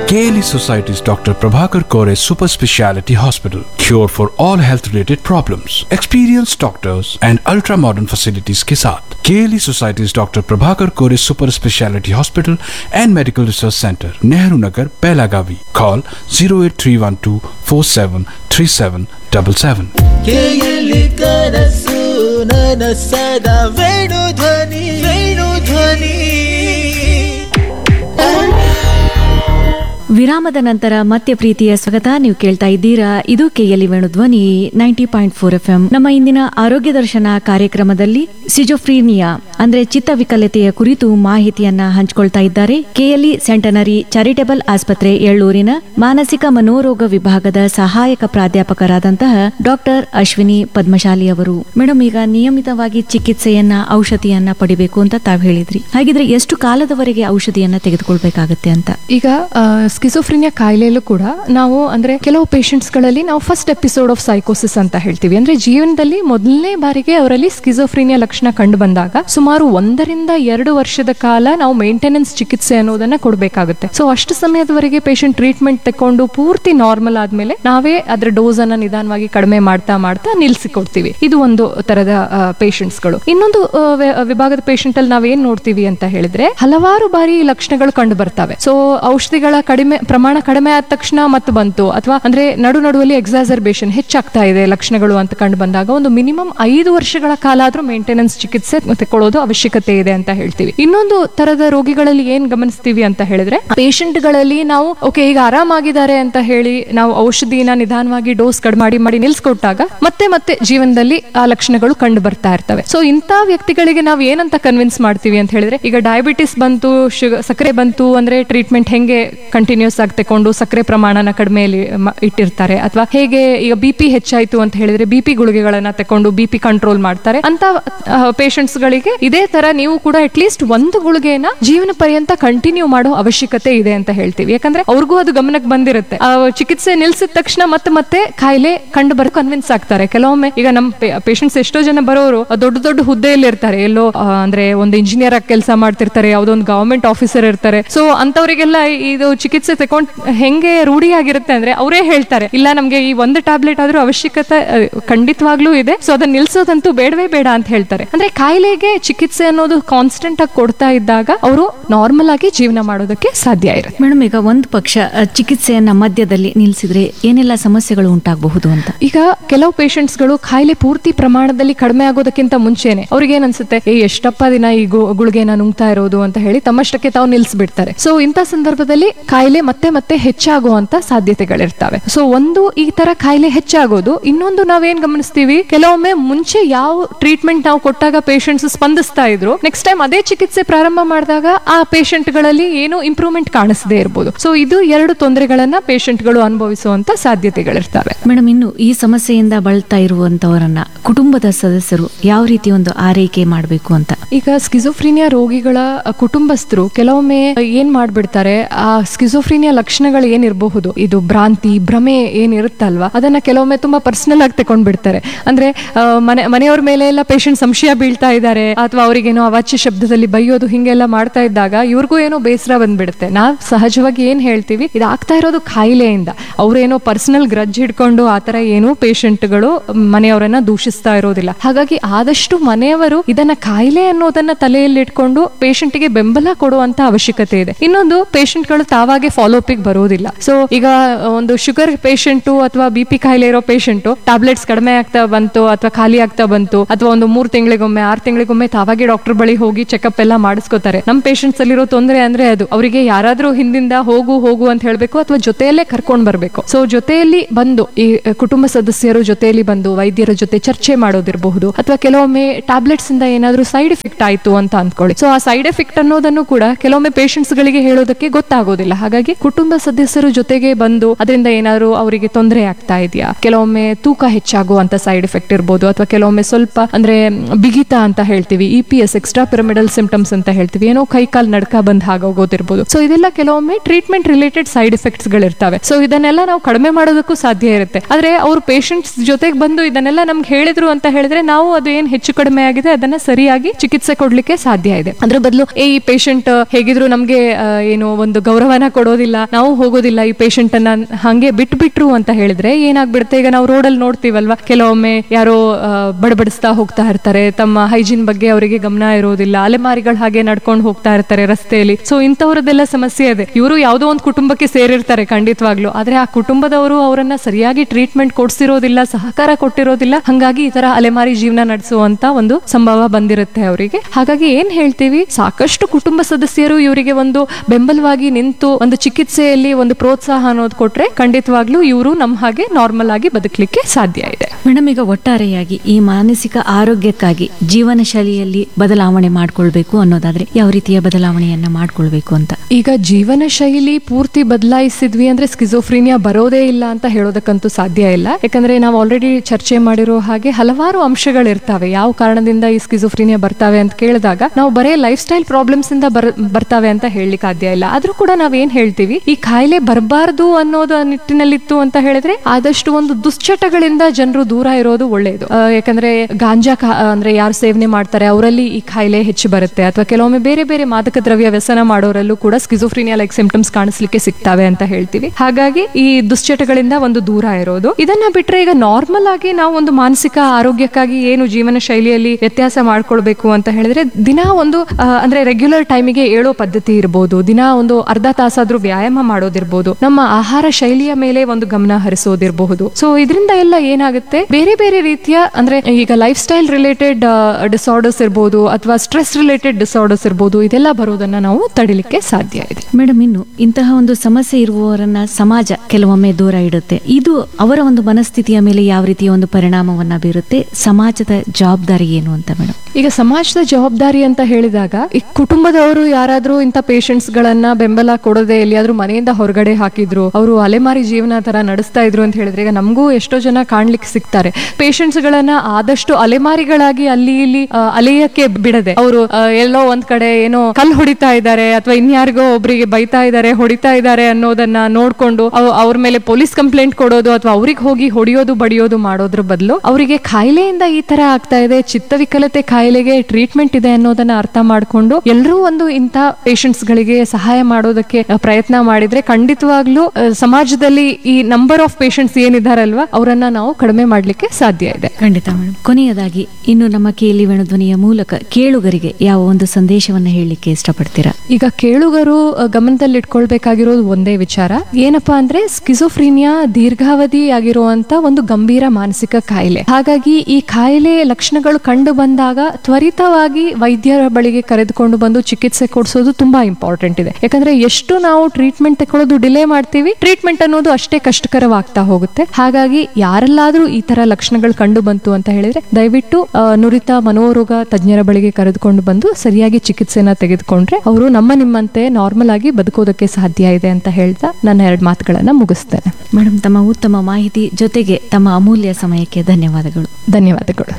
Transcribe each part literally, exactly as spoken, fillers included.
K L E Society's Doctor Prabhakar Kore Super Speciality Hospital. Cure for all health related problems. Experienced doctors and ultra modern facilities के साथ K L E Society's Doctor Prabhakar Kore Super Speciality Hospital and Medical Research Center, Nehru Nagar, Pelagavi. Call zero eight three one two four seven three seven seven seven. K L E ಕನಸು ನನಸದ ವೇಣು ಧ್ವನಿ ವೇಣು ಧ್ವನಿ. ವಿರಾಮದ ನಂತರ ಮತ್ತೆ ಪ್ರೀತಿಯ ಸ್ವಾಗತ. ನೀವು ಕೇಳ್ತಾ ಇದ್ದೀರಾ, ಇದು ಕೆಎಲ್ಇ ವೇಣು ಧ್ವನಿ ninety point four F M. ನಮ್ಮ ಇಂದಿನ ಆರೋಗ್ಯ ದರ್ಶನ ಕಾರ್ಯಕ್ರಮದಲ್ಲಿ ಸಿಜೋಫ್ರೀನಿಯಾ ಅಂದ್ರೆ ಚಿತ್ತವಿಕಲತೆಯ ಕುರಿತು ಮಾಹಿತಿಯನ್ನ ಹಂಚಿಕೊಳ್ತಾ ಇದ್ದಾರೆ ಕೆಎಲ್ಇ ಸೆಂಟನರಿ ಚಾರಿಟೇಬಲ್ ಆಸ್ಪತ್ರೆ ಎಳ್ಳೂರಿನ ಮಾನಸಿಕ ಮನೋರೋಗ ವಿಭಾಗದ ಸಹಾಯಕ ಪ್ರಾಧ್ಯಾಪಕರಾದಂತಹ ಡಾಕ್ಟರ್ ಅಶ್ವಿನಿ ಪದ್ಮಶಾಲಿ ಅವರು. ಮೇಡಮ್, ಈಗ ನಿಯಮಿತವಾಗಿ ಚಿಕಿತ್ಸೆಯನ್ನ ಔಷಧಿಯನ್ನ ಪಡಿಬೇಕು ಅಂತ ತಾವು ಹೇಳಿದ್ರಿ. ಹಾಗಿದ್ರೆ ಎಷ್ಟು ಕಾಲದವರೆಗೆ ಔಷಧಿಯನ್ನ ತೆಗೆದುಕೊಳ್ಬೇಕಾಗತ್ತೆ ಅಂತ? ಈಗ ಸ್ಕಿಜೋಫ್ರಿನಿಯಾ ಕಾಯಿಲೆಯಲ್ಲೂ ಕೂಡ ನಾವು ಅಂದ್ರೆ ಕೆಲವು ಪೇಷಂಟ್ಸ್ ಗಳಲ್ಲಿ ನಾವು ಫಸ್ಟ್ ಎಪಿಸೋಡ್ ಆಫ್ ಸೈಕೋಸಿಸ್ ಅಂತ ಹೇಳ್ತೀವಿ. ಅಂದ್ರೆ ಜೀವನದಲ್ಲಿ ಮೊದಲನೇ ಬಾರಿಗೆ ಅವರಲ್ಲಿ ಸ್ಕಿಜೋಫ್ರಿನಿಯಾ ಲಕ್ಷಣ ಕಂಡು ಬಂದಾಗ ಸುಮಾರು ಒಂದರಿಂದ ಎರಡು ವರ್ಷದ ಕಾಲ ನಾವು ಮೇಂಟೆನೆನ್ಸ್ ಚಿಕಿತ್ಸೆ ಅನ್ನೋದನ್ನ ಕೊಡಬೇಕಾಗುತ್ತೆ. ಸೊ ಅಷ್ಟು ಸಮಯದವರೆಗೆ ಪೇಷಂಟ್ ಟ್ರೀಟ್ಮೆಂಟ್ ತಕೊಂಡು ಪೂರ್ತಿ ನಾರ್ಮಲ್ ಆದ್ಮೇಲೆ ನಾವೇ ಅದರ ಡೋಸ್ ಅನ್ನ ನಿಧಾನವಾಗಿ ಕಡಿಮೆ ಮಾಡ್ತಾ ಮಾಡ್ತಾ ನಿಲ್ಸಿಕೊಡ್ತೀವಿ. ಇದು ಒಂದು ತರದ ಪೇಷಂಟ್ಸ್ ಗಳು. ಇನ್ನೊಂದು ವಿಭಾಗದ ಪೇಷಂಟ್ ಅಲ್ಲಿ ನಾವೇನ್ ನೋಡ್ತೀವಿ ಅಂತ ಹೇಳಿದ್ರೆ ಹಲವಾರು ಬಾರಿ ಲಕ್ಷಣಗಳು ಕಂಡು ಬರ್ತವೆ. ಸೊ ಔಷಧಿಗಳ ಕಡಿಮೆ ಪ್ರಮಾಣ ಕಡಿಮೆ ಆದ ತಕ್ಷಣ ಮತ್ತೆ ಬಂತು, ಅಥವಾ ಅಂದ್ರೆ ನಡು ನಡುವಲ್ಲಿ ಎಕ್ಸಾಸರ್ಬೇಷನ್ ಹೆಚ್ಚಾಗ್ತಾ ಇದೆ ಲಕ್ಷಣಗಳು ಅಂತ ಕಂಡು ಬಂದಾಗ ಒಂದು ಮಿನಿಮಮ್ ಐದು ವರ್ಷಗಳ ಕಾಲ ಆದ್ರೂ ಮೇಂಟೆನೆನ್ಸ್ ಚಿಕಿತ್ಸೆ ತಗೊಳ್ಳೋದು ಅವಶ್ಯಕತೆ ಇದೆ ಅಂತ ಹೇಳ್ತೀವಿ. ಇನ್ನೊಂದು ತರದ ರೋಗಿಗಳಲ್ಲಿ ಏನ್ ಗಮನಿಸ್ತೀವಿ ಅಂತ ಹೇಳಿದ್ರೆ ಪೇಷಂಟ್ ಗಳಲ್ಲಿ ನಾವು ಓಕೆ ಈಗ ಆರಾಮಾಗಿದ್ದಾರೆ ಅಂತ ಹೇಳಿ ನಾವು ಔಷಧಿನ ನಿಧಾನವಾಗಿ ಡೋಸ್ ಕಡಿಮೆ ಮಾಡಿ ಮಾಡಿ ನಿಲ್ಸ್ಕೊಟ್ಟಾಗ ಮತ್ತೆ ಮತ್ತೆ ಜೀವನದಲ್ಲಿ ಆ ಲಕ್ಷಣಗಳು ಕಂಡು ಬರ್ತಾ ಇರ್ತವೆ. ಸೊ ಇಂಥ ವ್ಯಕ್ತಿಗಳಿಗೆ ನಾವು ಏನಂತ ಕನ್ವಿನ್ಸ್ ಮಾಡ್ತೀವಿ ಅಂತ ಹೇಳಿದ್ರೆ, ಈಗ ಡಯಾಬಿಟಿಸ್ ಬಂತು, ಶುಗರ್ ಸಕ್ಕರೆ ಬಂತು ಅಂದ್ರೆ ಟ್ರೀಟ್ಮೆಂಟ್ ಹೆಂಗೆ ಕಂಟಿನ್ಯೂಸ್ ಆಗಿ ತಕೊಂಡು ಸಕ್ಕರೆ ಪ್ರಮಾಣನ ಕಡಿಮೆ ಇಟ್ಟಿರ್ತಾರೆ, ಅಥವಾ ಹೇಗೆ ಈಗ ಬಿಪಿ ಹೆಚ್ಚಾಯ್ತು ಅಂತ ಹೇಳಿದ್ರೆ ಬಿಪಿ ಗುಳಿಗೆಗಳನ್ನ ತಕೊಂಡು ಬಿಪಿ ಕಂಟ್ರೋಲ್ ಮಾಡ್ತಾರೆ. ಅಂತ ಪೇಷಂಟ್ಸ್ ಗಳಿಗೆ ಇದೇ ತರ ನೀವು ಕೂಡ ಅಟ್ ಲೀಸ್ಟ್ ಒಂದು ಗುಳಿಗೆನ ಜೀವನ ಪರ್ಯಂತ ಕಂಟಿನ್ಯೂ ಮಾಡೋ ಅವಶ್ಯಕತೆ ಇದೆ ಅಂತ ಹೇಳ್ತೀವಿ. ಯಾಕಂದ್ರೆ ಅವ್ರಿಗೂ ಅದು ಗಮನಕ್ಕೆ ಬಂದಿರುತ್ತೆ. ಚಿಕಿತ್ಸೆ ನಿಲ್ಸಿದ ತಕ್ಷಣ ಮತ್ತೆ ಮತ್ತೆ ಕಾಯಿಲೆ ಕಂಡು ಬರೋ ಕನ್ವಿನ್ಸ್ ಆಗ್ತಾರೆ. ಕೆಲವೊಮ್ಮೆ ಈಗ ನಮ್ಮ ಪೇಷಂಟ್ಸ್ ಎಷ್ಟೋ ಜನ ಬರೋರು ದೊಡ್ಡ ದೊಡ್ಡ ಹುದ್ದೆಯಲ್ಲಿ ಇರ್ತಾರೆ, ಎಲ್ಲೋ ಅಂದ್ರೆ ಒಂದು ಇಂಜಿನಿಯರ್ ಆಗಿ ಕೆಲಸ ಮಾಡ್ತಿರ್ತಾರೆ, ಯಾವುದೋ ಒಂದು ಗವರ್ಮೆಂಟ್ ಆಫೀಸರ್ ಇರ್ತಾರೆ. ಸೊ ಅಂತವರಿಗೆಲ್ಲ ಇದು ಚಿಕಿತ್ಸೆ ತಗೊಂಡ್ ಹೆಂಗೆ ರೂಢಿ ಆಗಿರುತ್ತೆ ಅಂದ್ರೆ ಅವರೇ ಹೇಳ್ತಾರೆ, ಇಲ್ಲ ನಮ್ಗೆ ಈ ಒಂದು ಟ್ಯಾಬ್ಲೆಟ್ ಆದ್ರೂ ಅವಶ್ಯಕತೆ ಖಂಡಿತವಾಗ್ಲೂ ಇದೆ, ಸೊ ಅದನ್ನ ನಿಲ್ಸೋದಂತೂ ಬೇಡವೇ ಬೇಡ ಅಂತ ಹೇಳ್ತಾರೆ. ಅಂದ್ರೆ ಕಾಯಿಲೆಗೆ ಚಿಕಿತ್ಸೆ ಅನ್ನೋದು ಕಾನ್ಸ್ಟೆಂಟ್ ಆಗಿ ಕೊಡ್ತಾ ಇದ್ದಾಗ ಅವರು ನಾರ್ಮಲ್ ಆಗಿ ಜೀವನ ಮಾಡೋದಕ್ಕೆ ಸಾಧ್ಯ ಇರುತ್ತೆ. ಮೇಡಮ್, ಈಗ ಒಂದು ಪಕ್ಷ ಚಿಕಿತ್ಸೆಯನ್ನ ಮಧ್ಯದಲ್ಲಿ ನಿಲ್ಸಿದ್ರೆ ಏನೆಲ್ಲ ಸಮಸ್ಯೆಗಳು ಉಂಟಾಗಬಹುದು ಅಂತ? ಈಗ ಕೆಲವು ಪೇಷಂಟ್ಸ್ ಗಳು ಕಾಯಿಲೆ ಪೂರ್ತಿ ಪ್ರಮಾಣದಲ್ಲಿ ಕಡಿಮೆ ಆಗೋದಕ್ಕಿಂತ ಮುಂಚೆನೆ ಅವ್ರಿಗೆ ಏನ್ ಅನ್ಸುತ್ತೆ, ಏ ಎಷ್ಟಪ್ಪ ದಿನ ಈ ಗುಳಿಗೆನ ನುಂಗ್ತಾ ಇರೋದು ಅಂತ ಹೇಳಿ ತಮ್ಮಷ್ಟಕ್ಕೆ ತಾವು ನಿಲ್ಸ್ಬಿಡ್ತಾರೆ. ಸೊ ಇಂಥ ಸಂದರ್ಭದಲ್ಲಿ ಕಾಯಿಲೆ ಮತ್ತೆ ಮತ್ತೆ ಹೆಚ್ಚಾಗುವಂತ ಸಾಧ್ಯತೆಗಳಿರ್ತವೆ. ಸೊ ಒಂದು ಈ ತರ ಕಾಯಿಲೆ ಹೆಚ್ಚಾಗೋದು. ಇನ್ನೊಂದು ನಾವೇನ್ ಗಮನಿಸ್ತೀವಿ, ಕೆಲವೊಮ್ಮೆ ಮುಂಚೆ ಯಾವ ಟ್ರೀಟ್ಮೆಂಟ್ ನಾವು ಕೊಟ್ಟಾಗ ಪೇಷಂಟ್ಸ್ ಸ್ಪಂದಿಸ್ತಾ ಇದ್ರು, ನೆಕ್ಸ್ಟ್ ಟೈಮ್ ಅದೇ ಚಿಕಿತ್ಸೆ ಪ್ರಾರಂಭ ಮಾಡಿದಾಗ ಆ ಪೇಷಂಟ್ ಗಳಲ್ಲಿ ಏನು ಇಂಪ್ರೂವ್ಮೆಂಟ್ ಕಾಣಿಸದೇ ಇರಬಹುದು. ಸೊ ಇದು ಎರಡು ತೊಂದರೆಗಳನ್ನ ಪೇಷಂಟ್ ಗಳು ಅನುಭವಿಸುವಂತ ಸಾಧ್ಯತೆಗಳಿರ್ತವೆ. ಮೇಡಮ್, ಇನ್ನು ಈ ಸಮಸ್ಯೆಯಿಂದ ಬಳಲ್ತಾ ಇರುವಂತವರನ್ನ ಕುಟುಂಬದ ಸದಸ್ಯರು ಯಾವ ರೀತಿ ಒಂದು ಆರೈಕೆ ಮಾಡಬೇಕು ಅಂತ? ಈಗ ಸ್ಕಿಜೋಫ್ರೀನಿಯಾ ರೋಗಿಗಳ ಕುಟುಂಬಸ್ಥರು ಕೆಲವೊಮ್ಮೆ ಏನ್ ಮಾಡ್ಬಿಡ್ತಾರೆ, ಆ ಸ್ಕಿಜೋಫ್ರೀನಿಯಾ ಲಕ್ಷಣಗಳು ಏನಿರಬಹುದು, ಇದು ಭ್ರಾಂತಿ ಭ್ರಮೆ ಏನಿರುತ್ತಲ್ವಾ, ಅದನ್ನ ಕೆಲವೊಮ್ಮೆ ತುಂಬಾ ಪರ್ಸನಲ್ ಆಗಿ ತಕೊಂಡ್ಬಿಡ್ತಾರೆ. ಅಂದ್ರೆ ಮನೆ ಮನೆಯವ್ರ ಮೇಲೆ ಎಲ್ಲ ಪೇಷಂಟ್ ಸಂಶಯ ಬೀಳ್ತಾ ಇದ್ದಾರೆ, ಅಥವಾ ಅವ್ರಿಗೇನೋ ಅವಾಚ್ಯ ಶಬ್ದದಲ್ಲಿ ಬೈಯೋದು ಹಿಂಗೆಲ್ಲ ಮಾಡ್ತಾ ಇದ್ದಾಗ ಇವ್ರಿಗೂ ಏನೋ ಬೇಸರ ಬಂದ್ಬಿಡುತ್ತೆ. ನಾವ್ ಸಹಜವಾಗಿ ಏನ್ ಹೇಳ್ತೀವಿ, ಇದಾಗ್ತಾ ಇರೋದು ಕಾಯಿಲೆಯಿಂದ, ಅವ್ರೇನೋ ಪರ್ಸನಲ್ ಗ್ರಜ್ ಹಿಡ್ಕೊಂಡು ಆತರ ಏನೋ ಪೇಷಂಟ್ಗಳು ಮನೆಯವರನ್ನ ದೂಷಿಸ್ತಾ ಇರೋದಿಲ್ಲ. ಹಾಗಾಗಿ ಆದಷ್ಟು ಮನೆಯವರು ಇದನ್ನ ಕಾಯಿಲೆ ಅನ್ನೋದನ್ನ ತಲೆಯಲ್ಲಿ ಇಟ್ಕೊಂಡು ಪೇಷಂಟ್ಗೆ ಬೆಂಬಲ ಕೊಡುವಂತ ಅವಶ್ಯಕತೆ ಇದೆ. ಇನ್ನೊಂದು, ಪೇಷಂಟ್ಗಳು ತಾವಾಗೆ ಫಾಲೋ ಅಪ್ ಬರೋದಿಲ್ಲ. ಸೊ ಈಗ ಒಂದು ಶುಗರ್ ಪೇಷಂಟ್ ಅಥವಾ ಬಿಪಿ ಕಾಯಿಲೆ ಇರೋ ಪೇಷಂಟ್ ಟ್ಯಾಬ್ಲೆಟ್ಸ್ ಕಡಿಮೆ ಆಗ್ತಾ ಬಂತು ಅಥವಾ ಖಾಲಿ ಆಗ್ತಾ ಬಂತು, ಅಥವಾ ಒಂದು ಮೂರ್ ತಿಂಗಳಿಗೊಮ್ಮೆ ಆರ್ ತಿಂಗಳಿಗೊಮ್ಮೆ ತಾವಾಗೆ ಡಾಕ್ಟರ್ ಬಳಿ ಹೋಗಿ ಚೆಕ್ಅಪ್ ಎಲ್ಲ ಮಾಡಿಸ್ಕೋತಾರೆ. ನಮ್ ಪೇಷಂಟ್ಸ್ ಅಲ್ಲಿರೋ ತೊಂದರೆ ಅಂದ್ರೆ ಅದು, ಅವರಿಗೆ ಯಾರಾದ್ರೂ ಹಿಂದಿಂದ ಹೋಗು ಹೋಗು ಅಂತ ಹೇಳ್ಬೇಕು, ಅಥವಾ ಜೊತೆಯಲ್ಲೇ ಕರ್ಕೊಂಡ್ ಬರ್ಬೇಕು. ಸೊ ಜೊತೆಯಲ್ಲಿ ಬಂದು ಈ ಕುಟುಂಬ ಸದಸ್ಯರು ಜೊತೆಯಲ್ಲಿ ಬಂದು ವೈದ್ಯರ ಜೊತೆ ಚರ್ಚೆ ಮಾಡೋದಿರಬಹುದು, ಅಥವಾ ಕೆಲವೊಮ್ಮೆ ಟ್ಯಾಬ್ಲೆಟ್ಸ್ ಇಂದ ಏನಾದ್ರೂ ಸೈಡ್ ಎಫೆಕ್ಟ್ ಆಯ್ತು ಅಂತ ಅನ್ಕೊಳ್ಳಿ. ಸೊ ಆ ಸೈಡ್ ಎಫೆಕ್ಟ್ ಅನ್ನೋದನ್ನು ಕೂಡ ಕೆಲವೊಮ್ಮೆ ಪೇಷಂಟ್ಸ್ ಗಳಿಗೆ ಹೇಳೋದಕ್ಕೆ ಗೊತ್ತಾಗೋದಿಲ್ಲ. ಹಾಗಾಗಿ ಕುಟುಂಬ ಸದಸ್ಯರು ಜೊತೆಗೆ ಬಂದು ಅದರಿಂದ ಏನಾದ್ರು ಅವರಿಗೆ ತೊಂದರೆ ಆಗ್ತಾ ಇದೆಯಾ, ಕೆಲವೊಮ್ಮೆ ತೂಕ ಹೆಚ್ಚಾಗುವಂತ ಸೈಡ್ ಎಫೆಕ್ಟ್ ಇರ್ಬೋದು, ಅಥವಾ ಕೆಲವೊಮ್ಮೆ ಸ್ವಲ್ಪ ಅಂದ್ರೆ ಬಿಗಿತ ಅಂತ ಹೇಳ್ತೀವಿ, E P S extra pyramidal symptoms ಅಂತ ಹೇಳ್ತೀವಿ, ಏನೋ ಕೈ ಕಾಲ್ ನಡ್ಕ ಬಂದ್ ಹಾಗೋಗೋದಿರ್ಬೋದು. ಸೊ ಇದೆಲ್ಲ ಕೆಲವೊಮ್ಮೆ treatment related side effects ಗಳಿರ್ತವೆ. So ಇದನ್ನೆಲ್ಲ ನಾವು ಕಡಿಮೆ ಮಾಡೋದಕ್ಕೂ ಸಾಧ್ಯ ಇರುತ್ತೆ. ಆದ್ರೆ ಅವ್ರು ಪೇಷಂಟ್ಸ್ ಜೊತೆಗೆ ಬಂದು ಇದನ್ನೆಲ್ಲ ನಮ್ಗೆ ಹೇಳಿದ್ರು ಅಂತ ಹೇಳಿದ್ರೆ ನಾವು ಅದು ಏನ್ ಹೆಚ್ಚು ಕಡಿಮೆ ಆಗಿದೆ ಅದನ್ನ ಸರಿಯಾಗಿ ಚಿಕಿತ್ಸೆ ಕೊಡ್ಲಿಕ್ಕೆ ಸಾಧ್ಯ ಇದೆ. ಅದ್ರ ಬದಲು ಈ ಪೇಷಂಟ್ ಹೇಗಿದ್ರು ನಮ್ಗೆ ಏನು ಒಂದು ಗೌರವನ ಕೊಡೋದಿಲ್ಲ ಬರೋದಿಲ್ಲ, ನಾವು ಹೋಗೋದಿಲ್ಲ, ಈ ಪೇಷಂಟ್ ಅನ್ನ ಹಂಗೆ ಬಿಟ್ಬಿಟ್ರು ಅಂತ ಹೇಳಿದ್ರೆ ಏನಾಗ್ಬಿಡುತ್ತೆ, ಈಗ ನಾವು ರೋಡಲ್ಲಿ ನೋಡ್ತೀವಲ್ವಾ, ಕೆಲವೊಮ್ಮೆ ಯಾರೋ ಬಡಬಡಿಸ್ತಾ ಹೋಗ್ತಾ ಇರ್ತಾರೆ, ತಮ್ಮ ಹೈಜೀನ್ ಬಗ್ಗೆ ಅವರಿಗೆ ಗಮನ ಇರೋದಿಲ್ಲ, ಅಲೆಮಾರಿಗಳು ಹಾಗೆ ನಡ್ಕೊಂಡು ಹೋಗ್ತಾ ಇರ್ತಾರೆ ರಸ್ತೆಯಲ್ಲಿ. ಸೊ ಇಂಥವ್ರದ್ದೆಲ್ಲ ಸಮಸ್ಯೆ ಇದೆ. ಇವರು ಯಾವುದೋ ಒಂದು ಕುಟುಂಬಕ್ಕೆ ಸೇರಿರ್ತಾರೆ ಖಂಡಿತವಾಗ್ಲು, ಆದ್ರೆ ಆ ಕುಟುಂಬದವರು ಅವರನ್ನ ಸರಿಯಾಗಿ ಟ್ರೀಟ್ಮೆಂಟ್ ಕೊಡ್ಸಿರೋದಿಲ್ಲ, ಸಹಕಾರ ಕೊಟ್ಟಿರೋದಿಲ್ಲ. ಹಂಗಾಗಿ ಈ ತರ ಅಲೆಮಾರಿ ಜೀವನ ನಡೆಸುವಂತ ಒಂದು ಸಂಭವ ಬಂದಿರುತ್ತೆ ಅವರಿಗೆ. ಹಾಗಾಗಿ ಏನ್ ಹೇಳ್ತೀವಿ, ಸಾಕಷ್ಟು ಕುಟುಂಬ ಸದಸ್ಯರು ಇವರಿಗೆ ಒಂದು ಬೆಂಬಲವಾಗಿ ನಿಂತು ಒಂದು ಚಿಕಿತ್ಸೆಯಲ್ಲಿ ಒಂದು ಪ್ರೋತ್ಸಾಹ ಅನ್ನೋದು ಕೊಟ್ರೆ ಖಂಡಿತವಾಗ್ಲೂ ಇವರು ನಮ್ಮ ಹಾಗೆ ನಾರ್ಮಲ್ ಆಗಿ ಬದುಕಲಿಕ್ಕೆ ಸಾಧ್ಯ ಇದೆ. ಮೇಡಮ್, ಈಗ ಒಟ್ಟಾರೆಯಾಗಿ ಈ ಮಾನಸಿಕ ಆರೋಗ್ಯಕ್ಕಾಗಿ ಜೀವನ ಶೈಲಿಯಲ್ಲಿ ಬದಲಾವಣೆ ಮಾಡ್ಕೊಳ್ಬೇಕು ಅನ್ನೋದಾದ್ರೆ ಯಾವ ರೀತಿಯ ಬದಲಾವಣೆಯನ್ನ ಮಾಡ್ಕೊಳ್ಬೇಕು ಅಂತ? ಈಗ ಜೀವನ ಶೈಲಿ ಪೂರ್ತಿ ಬದಲಾಯಿಸಿದ್ವಿ ಅಂದ್ರೆ ಸ್ಕಿಜೋಫ್ರೀನಿಯಾ ಬರೋದೇ ಇಲ್ಲ ಅಂತ ಹೇಳೋದಕ್ಕಂತೂ ಸಾಧ್ಯ ಇಲ್ಲ. ಯಾಕಂದ್ರೆ ನಾವು ಆಲ್ರೆಡಿ ಚರ್ಚೆ ಮಾಡಿರೋ ಹಾಗೆ ಹಲವಾರು ಅಂಶಗಳಿರ್ತಾವೆ ಯಾವ ಕಾರಣದಿಂದ ಈ ಸ್ಕಿಜೋಫ್ರೀನಿಯಾ ಬರ್ತಾವೆ ಅಂತ ಕೇಳಿದಾಗ ನಾವು ಬರೇ ಲೈಫ್ ಸ್ಟೈಲ್ ಪ್ರಾಬ್ಲಮ್ಸ್ ಇಂದ ಬರ್ತಾವೆ ಅಂತ ಹೇಳಲಿಕ್ಕೆ ಸಾಧ್ಯ ಇಲ್ಲ. ಆದ್ರೂ ಕೂಡ ನಾವೇನ್ ಹೇಳ್ತೀವಿ, ಈ ಕಾಯಿಲೆ ಬರಬಾರ್ದು ಅನ್ನೋದು ನಿಟ್ಟಿನಲ್ಲಿತ್ತು ಅಂತ ಹೇಳಿದ್ರೆ ಆದಷ್ಟು ಒಂದು ದುಶ್ಚಟಗಳಿಂದ ಜನರು ದೂರ ಇರೋದು ಒಳ್ಳೆಯದು. ಯಾಕಂದ್ರೆ ಗಾಂಜಾ ಅಂದ್ರೆ ಯಾರು ಸೇವನೆ ಮಾಡ್ತಾರೆ ಅವರಲ್ಲಿ ಈ ಕಾಯಿಲೆ ಹೆಚ್ಚು ಬರುತ್ತೆ, ಅಥವಾ ಕೆಲವೊಮ್ಮೆ ಬೇರೆ ಬೇರೆ ಮಾದಕ ದ್ರವ್ಯ ವ್ಯಸನ ಮಾಡೋರಲ್ಲೂ ಕೂಡ ಸ್ಕಿಜೋಫ್ರೀನಿಯಾ ಲೈಕ್ ಸಿಂಪ್ಟಮ್ಸ್ ಕಾಣಿಸ್ಲಿಕ್ಕೆ ಸಿಗ್ತಾವೆ ಅಂತ ಹೇಳ್ತೀವಿ. ಹಾಗಾಗಿ ಈ ದುಶ್ಚಟಗಳಿಂದ ಒಂದು ದೂರ ಇರೋದು. ಇದನ್ನ ಬಿಟ್ರೆ ಈಗ ನಾರ್ಮಲ್ ಆಗಿ ನಾವು ಒಂದು ಮಾನಸಿಕ ಆರೋಗ್ಯಕ್ಕಾಗಿ ಏನು ಜೀವನ ಶೈಲಿಯಲ್ಲಿ ವ್ಯತ್ಯಾಸ ಮಾಡ್ಕೊಳ್ಬೇಕು ಅಂತ ಹೇಳಿದ್ರೆ ದಿನ ಒಂದು ಅಂದ್ರೆ ರೆಗ್ಯುಲರ್ ಟೈಮಿಗೆ ಏಳೋ ಪದ್ಧತಿ ಇರಬಹುದು, ದಿನ ಒಂದು ಅರ್ಧ ತಾಸಾದ್ರೂ ವ್ಯಾಯಾಮ ಮಾಡೋದಿರ್ಬೋದು, ನಮ್ಮ ಆಹಾರ ಶೈಲಿಯ ಮೇಲೆ ಒಂದು ಗಮನ ಹರಿಸೋದಿರಬಹುದು. ಸೊ ಇದರಿಂದ ಎಲ್ಲ ಏನಾಗುತ್ತೆ, ಬೇರೆ ಬೇರೆ ರೀತಿಯ ಅಂದ್ರೆ ಈಗ ಲೈಫ್ ಸ್ಟೈಲ್ ರಿಲೇಟೆಡ್ ಡಿಸಾರ್ಡರ್ಸ್ ಇರ್ಬೋದು ಅಥವಾ ಸ್ಟ್ರೆಸ್ ರಿಲೇಟೆಡ್ ಡಿಸಾರ್ಡರ್ಸ್ ಇರ್ಬೋದು, ಇದೆಲ್ಲ ಬರೋದನ್ನ ನಾವು ತಡಿಲಿಕ್ಕೆ ಸಾಧ್ಯ ಇದೆ. ಮೇಡಮ್, ಇನ್ನು ಇಂತಹ ಒಂದು ಸಮಸ್ಯೆ ಇರುವವರನ್ನ ಸಮಾಜ ಕೆಲವೊಮ್ಮೆ ದೂರ ಇಡುತ್ತೆ. ಇದು ಅವರ ಒಂದು ಮನಸ್ಥಿತಿಯ ಮೇಲೆ ಯಾವ ರೀತಿಯ ಒಂದು ಪರಿಣಾಮವನ್ನ ಬೀರುತ್ತೆ? ಸಮಾಜದ ಜವಾಬ್ದಾರಿ ಏನು ಅಂತ ಮೇಡಮ್? ಈಗ ಸಮಾಜದ ಜವಾಬ್ದಾರಿ ಅಂತ ಹೇಳಿದಾಗ ಈ ಕುಟುಂಬದವರು ಯಾರಾದ್ರೂ ಇಂಥ ಪೇಷಂಟ್ಸ್ ಗಳನ್ನ ಬೆಂಬಲ ಕೊಡದೆ ಎಲ್ಲಿಯಾದ್ರೂ ಮನೆಯಿಂದ ಹೊರಗಡೆ ಹಾಕಿದ್ರು, ಅವರು ಅಲೆಮಾರಿ ಜೀವನ ತರ ನಡೆಸ್ತಾ ಇದ್ರು ಅಂತ ಹೇಳಿದ್ರೆ ಈಗ ನಮಗೂ ಎಷ್ಟೋ ಜನ ಕಾಣ್ಲಿಕ್ಕೆ ಸಿಗ್ತಾರೆ. ಪೇಷಂಟ್ಸ್ ಗಳನ್ನ ಆದಷ್ಟು ಅಲೆಮಾರಿಗಳಾಗಿ ಅಲ್ಲಿ ಇಲ್ಲಿ ಅಲೆಯಕ್ಕೆ ಬಿಡದೆ ಅವರು ಎಲ್ಲೋ ಒಂದ್ ಕಡೆ ಏನೋ ಕಲ್ ಹೊಡಿತಾ ಇದ್ದಾರೆ ಅಥವಾ ಇನ್ಯಾರಿಗೋ ಒಬ್ರಿಗೆ ಬೈತಾ ಇದ್ದಾರೆ, ಹೊಡಿತಾ ಇದ್ದಾರೆ ಅನ್ನೋದನ್ನ ನೋಡ್ಕೊಂಡು ಅವ್ರ ಮೇಲೆ ಪೊಲೀಸ್ ಕಂಪ್ಲೇಂಟ್ ಕೊಡೋದು ಅಥವಾ ಅವ್ರಿಗೆ ಹೋಗಿ ಹೊಡಿಯೋದು ಬಡಿಯೋದು ಮಾಡೋದ್ರ ಬದಲು ಅವರಿಗೆ ಕಾಯಿಲೆಯಿಂದ ಈ ತರ ಆಗ್ತಾ ಇದೆ, ಚಿತ್ತವಿಕಲತೆ ಕಾಯಿಲೆಗೆ ಟ್ರೀಟ್ಮೆಂಟ್ ಇದೆ ಅನ್ನೋದನ್ನ ಅರ್ಥ ಮಾಡ್ಕೊಂಡು ಎಲ್ಲರೂ ಒಂದು ಇಂಥ ಪೇಷಂಟ್ಸ್ ಗಳಿಗೆ ಸಹಾಯ ಮಾಡೋದಕ್ಕೆ ಪ್ರಯತ್ನ ಮಾಡಿದ್ರೆ ಖಂಡಿತವಾಗ್ಲೂ ಸಮಾಜದಲ್ಲಿ ಈ ನಂಬರ್ ಆಫ್ ಪೇಷಂಟ್ಸ್ ಏನಿದಾರಲ್ವಾ ಅವರನ್ನ ನಾವು ಕಡಿಮೆ ಮಾಡ್ಲಿಕ್ಕೆ ಸಾಧ್ಯ ಇದೆ. ಖಂಡಿತ ಮೇಡಮ್. ಕೊನೆಯದಾಗಿ ಇನ್ನು ನಮ್ಮ ಕೇಳಿ ವೇಣುಧ್ವನಿಯ ಮೂಲಕ ಕೇಳುಗರಿಗೆ ಯಾವ ಒಂದು ಸಂದೇಶವನ್ನ ಹೇಳಲಿಕ್ಕೆ ಇಷ್ಟಪಡ್ತೀರಾ? ಈಗ ಕೇಳುಗರು ಗಮನದಲ್ಲಿ ಇಟ್ಕೊಳ್ಬೇಕಾಗಿರೋದು ಒಂದೇ ವಿಚಾರ, ಏನಪ್ಪಾ ಅಂದ್ರೆ ಸ್ಕಿಜೋಫ್ರೀನಿಯಾ ದೀರ್ಘಾವಧಿ ಆಗಿರುವಂತ ಒಂದು ಗಂಭೀರ ಮಾನಸಿಕ ಕಾಯಿಲೆ. ಹಾಗಾಗಿ ಈ ಕಾಯಿಲೆ ಲಕ್ಷಣಗಳು ಕಂಡು ಬಂದಾಗ ತ್ವರಿತವಾಗಿ ವೈದ್ಯರ ಬಳಿಗೆ ಕರೆದುಕೊಂಡು ಬಂದು ಚಿಕಿತ್ಸೆ ಕೊಡಿಸೋದು ತುಂಬಾ ಇಂಪಾರ್ಟೆಂಟ್ ಇದೆ. ಯಾಕಂದ್ರೆ ಎಷ್ಟು ನಾವು ಟ್ರೀಟ್ಮೆಂಟ್ ತಗೊಳ್ಳೋದು ಡಿಲೇ ಮಾಡ್ತೀವಿ, ಟ್ರೀಟ್ಮೆಂಟ್ ಅನ್ನೋದು ಅಷ್ಟೇ ಕಷ್ಟಕರವಾಗ್ತಾ ಹೋಗುತ್ತೆ. ಹಾಗಾಗಿ ಯಾರೆಲ್ಲಾದ್ರೂ ಈ ತರ ಲಕ್ಷಣಗಳು ಕಂಡು ಬಂತು ಅಂತ ಹೇಳಿದ್ರೆ ದಯವಿಟ್ಟು ನುರಿತ ಮನೋರೋಗ ತಜ್ಞರ ಬಳಿಗೆ ಕರೆದುಕೊಂಡು ಬಂದು ಸರಿಯಾಗಿ ಚಿಕಿತ್ಸೆನ ತೆಗೆದುಕೊಂಡ್ರೆ ಅವರು ನಮ್ಮ ನಿಮ್ಮಂತೆ ನಾರ್ಮಲ್ ಆಗಿ ಬದುಕೋದಕ್ಕೆ ಸಾಧ್ಯ ಇದೆ ಅಂತ ಹೇಳ್ತಾ ನನ್ನ ಎರಡು ಮಾತುಗಳನ್ನ ಮುಗಿಸ್ತೇನೆ. ಮೇಡಮ್, ತಮ್ಮ ಉತ್ತಮ ಮಾಹಿತಿ ಜೊತೆಗೆ ತಮ್ಮ ಅಮೂಲ್ಯ ಸಮಯಕ್ಕೆ ಧನ್ಯವಾದಗಳು. ಧನ್ಯವಾದಗಳು.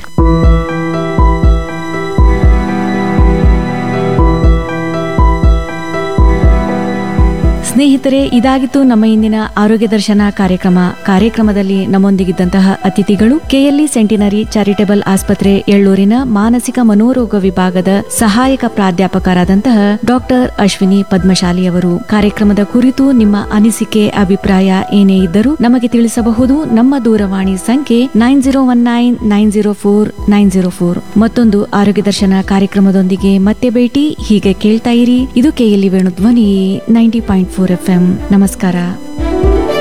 ಸ್ನೇಹಿತರೆ, ಇದಾಗಿತ್ತು ನಮ್ಮ ಇಂದಿನ ಆರೋಗ್ಯ ದರ್ಶನ ಕಾರ್ಯಕ್ರಮ. ಕಾರ್ಯಕ್ರಮದಲ್ಲಿ ನಮ್ಮೊಂದಿಗಿದ್ದಂತಹ ಅತಿಥಿಗಳು ಕೆಎಲ್ಇ ಸೆಂಟಿನರಿ ಚಾರಿಟೇಬಲ್ ಆಸ್ಪತ್ರೆ ಎಳ್ಳೂರಿನ ಮಾನಸಿಕ ಮನೋರೋಗ ವಿಭಾಗದ ಸಹಾಯಕ ಪ್ರಾಧ್ಯಾಪಕರಾದಂತಹ ಡಾಕ್ಟರ್ ಅಶ್ವಿನಿ ಪದ್ಮಶಾಲಿ ಅವರು. ಕಾರ್ಯಕ್ರಮದ ಕುರಿತು ನಿಮ್ಮ ಅನಿಸಿಕೆ ಅಭಿಪ್ರಾಯ ಏನೇ ಇದ್ದರೂ ನಮಗೆ ತಿಳಿಸಬಹುದು. ನಮ್ಮ ದೂರವಾಣಿ ಸಂಖ್ಯೆ nine zero one nine nine zero four nine zero four. ಮತ್ತೊಂದು ಆರೋಗ್ಯ ದರ್ಶನ ಕಾರ್ಯಕ್ರಮದೊಂದಿಗೆ ಮತ್ತೆ ಭೇಟಿ. ಹೀಗೆ ಕೇಳ್ತಾ ಇರಿ. ಇದು KLE Venudhwani ninety point four F M. ನಮಸ್ಕಾರ.